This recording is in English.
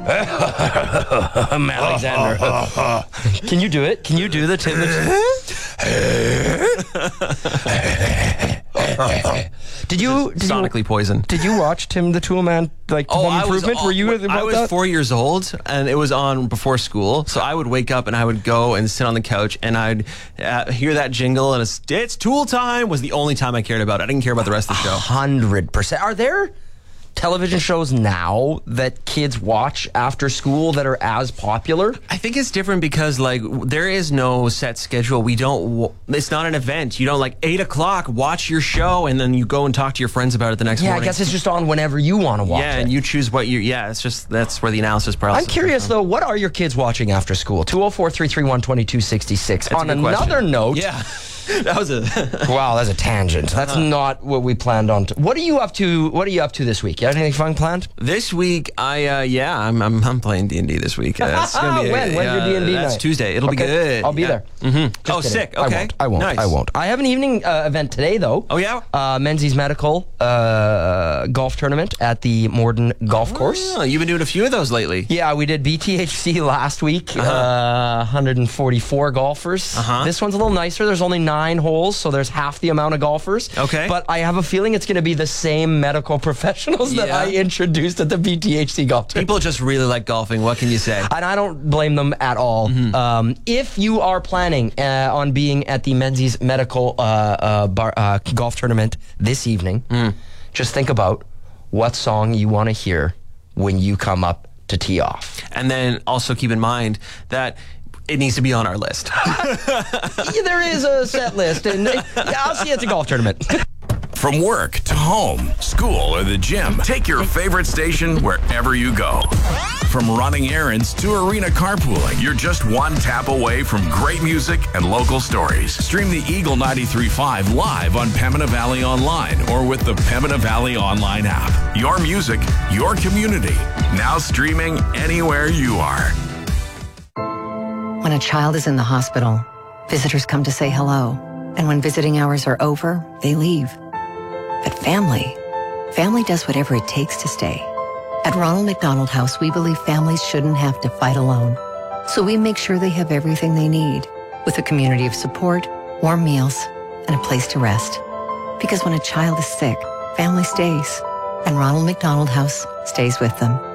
Alexander. Can you do it? Can you do the Tim? Did you sonically poisoned? Did you watch Tim the Tool Man Home Improvement? Were you about I was that? 4 years old, and it was on before school. So I would wake up and I would go and sit on the couch, and I'd hear that jingle, and it's Tool time was the only time I cared about it. I didn't care about the rest of the show. 100%. Are there television shows now that kids watch after school that are as popular? I think it's different because there is no set schedule. It's not an event. You don't 8 o'clock watch your show and then you go and talk to your friends about it the next morning. I guess it's just on whenever you want to watch it. Yeah, and you choose what it's just that's where the analysis paralysis. I'm curious though, what are your kids watching after school? 204-331-2266. On another note, yeah. That was wow, that's a tangent. That's not what we planned on. What are you up to? What are you up to this week? You have anything fun planned? This week, I'm playing D&D this week. It's gonna be when's your D&D That's night? Tuesday. It'll be good. I'll be there. Mm-hmm. Oh, sick. Okay. I won't. Nice. I won't. I have an evening event today though. Oh yeah. Menzies Medical golf tournament at the Morden Golf Course. Oh, you've been doing a few of those lately. Yeah, we did BTHC last week. 144 golfers. This one's a little nicer. There's only 9 holes, so there's half the amount of golfers. Okay. But I have a feeling it's going to be the same medical professionals that I introduced at the BTHC golf tournament. People just really like golfing. What can you say? And I don't blame them at all. If you are planning on being at the Menzies Medical golf tournament this evening, just think about what song you want to hear when you come up to tee off. And then also keep in mind that it needs to be on our list. There is a set list, and I'll see you at the golf tournament. From work to home, school, or the gym, take your favorite station wherever you go. From running errands to arena carpooling, you're just one tap away from great music and local stories. Stream the Eagle 93.5 live on Pembina Valley Online or with the Pembina Valley Online app. Your music, your community, now streaming anywhere you are. When a child is in the hospital, visitors come to say hello. And when visiting hours are over, they leave. But family does whatever it takes to stay. At Ronald McDonald House, we believe families shouldn't have to fight alone. So we make sure they have everything they need, with a community of support, warm meals, and a place to rest. Because when a child is sick, family stays. And Ronald McDonald House stays with them.